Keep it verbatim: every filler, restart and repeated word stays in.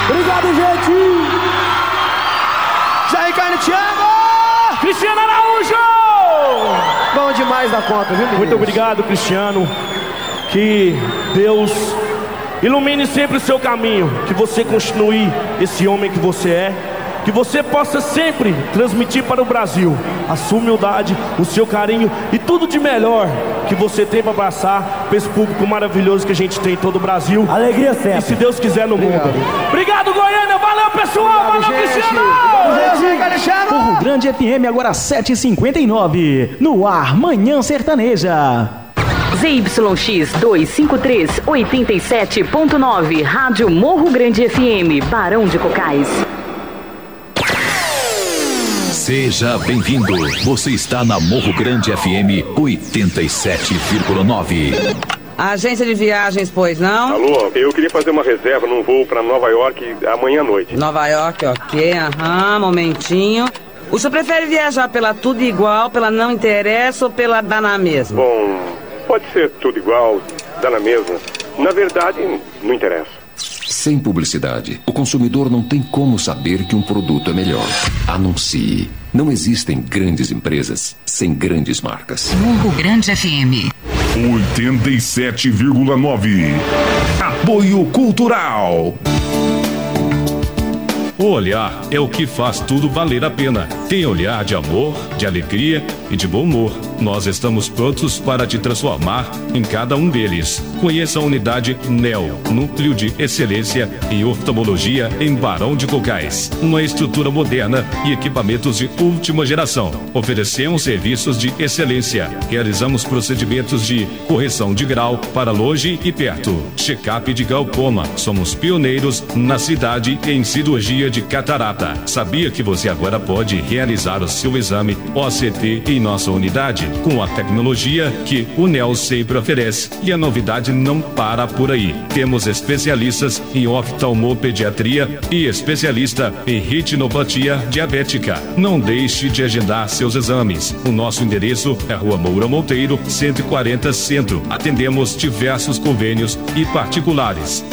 Obrigado, gente! Jair Carne Thiago! Cristiano Araújo! Bom demais da conta, viu, menino? Muito obrigado, Cristiano. Que Deus ilumine sempre o seu caminho. Que você continue esse homem que você é. Que você possa sempre transmitir para o Brasil a sua humildade, o seu carinho e tudo de melhor que você tem para passar para esse público maravilhoso que a gente tem em todo o Brasil. Alegria sempre. E se Deus quiser no Obrigado. mundo. Obrigado, Goiânia. Valeu, pessoal. Obrigado, Valeu, gente. Cristiano. Valeu, Cristiano. Morro Grande F M, agora sete e cinquenta e nove. No ar, Manhã Sertaneja. Z Y X duzentos e cinquenta e três, oitenta e sete ponto nove. Rádio Morro Grande F M, Barão de Cocais. Seja bem-vindo. Você está na Morro Grande F M oitenta e sete vírgula nove. Agência de viagens, pois não? Alô, eu queria fazer uma reserva num voo para Nova York amanhã à noite. Nova York, ok, aham, momentinho. O senhor prefere viajar pela tudo igual, pela não interessa ou pela dá na mesma? Bom, pode ser tudo igual, dá na mesma. Na verdade, não interessa. Sem publicidade, o consumidor não tem como saber que um produto é melhor. Anuncie. Não existem grandes empresas sem grandes marcas. Morro Grande F M oitenta e sete vírgula nove. Apoio Cultural. O olhar é o que faz tudo valer a pena. Tem olhar de amor, de alegria e de bom humor. Nós estamos prontos para te transformar em cada um deles. Conheça a unidade N E L, Núcleo de Excelência em Oftalmologia em Barão de Cocais. Uma estrutura moderna e equipamentos de última geração. Oferecemos serviços de excelência. Realizamos procedimentos de correção de grau para longe e perto. Check-up de glaucoma. Somos pioneiros na cidade em cirurgia de catarata. Sabia que você agora pode realizar o seu exame O C T em nossa unidade? Com a tecnologia que o N E L sempre oferece. E a novidade não para por aí. Temos especialistas em oftalmopediatria e especialista em retinopatia diabética. Não deixe de agendar seus exames. O nosso endereço é Rua Moura Monteiro, cento e quarenta Centro. Atendemos diversos convênios e particulares.